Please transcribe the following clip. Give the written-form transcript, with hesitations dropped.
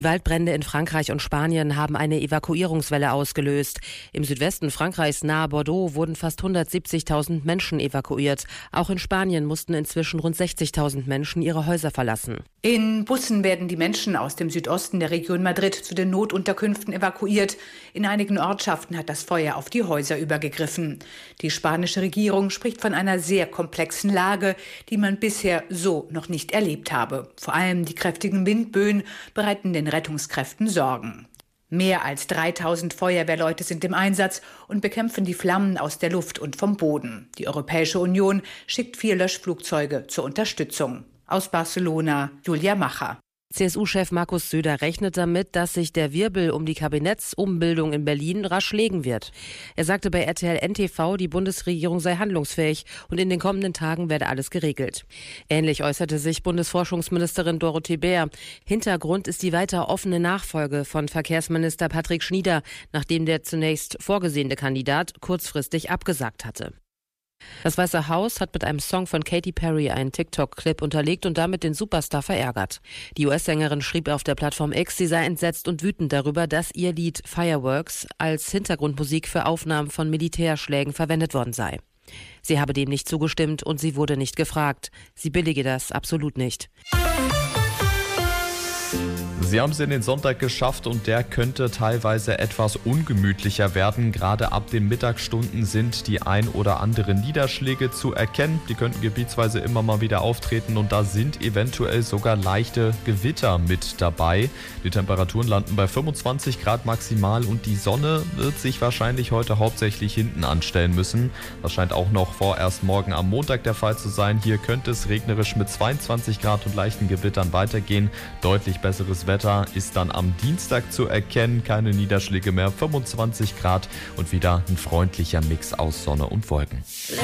Waldbrände in Frankreich und Spanien haben eine Evakuierungswelle ausgelöst. Im Südwesten Frankreichs nahe Bordeaux wurden fast 170.000 Menschen evakuiert. Auch in Spanien mussten inzwischen rund 60.000 Menschen ihre Häuser verlassen. In Bussen werden die Menschen aus dem Südosten der Region Madrid zu den Notunterkünften evakuiert. In einigen Ortschaften hat das Feuer auf die Häuser übergegriffen. Die spanische Regierung spricht von einer sehr komplexen Lage, die man bisher so noch nicht erlebt habe. Vor allem die kräftigen Windböen bereiten den Rettungskräften Sorgen. Mehr als 3.000 Feuerwehrleute sind im Einsatz und bekämpfen die Flammen aus der Luft und vom Boden. Die Europäische Union schickt 4 Löschflugzeuge zur Unterstützung. Aus Barcelona, Julia Macher. CSU-Chef Markus Söder rechnet damit, dass sich der Wirbel um die Kabinettsumbildung in Berlin rasch legen wird. Er sagte bei RTL NTV, die Bundesregierung sei handlungsfähig und in den kommenden Tagen werde alles geregelt. Ähnlich äußerte sich Bundesforschungsministerin Dorothee Bär. Hintergrund ist die weiter offene Nachfolge von Verkehrsminister Patrick Schnieder, nachdem der zunächst vorgesehene Kandidat kurzfristig abgesagt hatte. Das Weiße Haus hat mit einem Song von Katy Perry einen TikTok-Clip unterlegt und damit den Superstar verärgert. Die US-Sängerin schrieb auf der Plattform X, sie sei entsetzt und wütend darüber, dass ihr Lied Fireworks als Hintergrundmusik für Aufnahmen von Militärschlägen verwendet worden sei. Sie habe dem nicht zugestimmt und sie wurde nicht gefragt. Sie billige das absolut nicht. Sie haben es in den Sonntag geschafft und der könnte teilweise etwas ungemütlicher werden. Gerade ab den Mittagsstunden sind die ein oder anderen Niederschläge zu erkennen. Die könnten gebietsweise immer mal wieder auftreten und da sind eventuell sogar leichte Gewitter mit dabei. Die Temperaturen landen bei 25 Grad maximal und die Sonne wird sich wahrscheinlich heute hauptsächlich hinten anstellen müssen. Das scheint auch noch vorerst morgen am Montag der Fall zu sein. Hier könnte es regnerisch mit 22 Grad und leichten Gewittern weitergehen. Deutlich besseres Wetter ist dann am Dienstag zu erkennen. Keine Niederschläge mehr, 25 Grad und wieder ein freundlicher Mix aus Sonne und Wolken.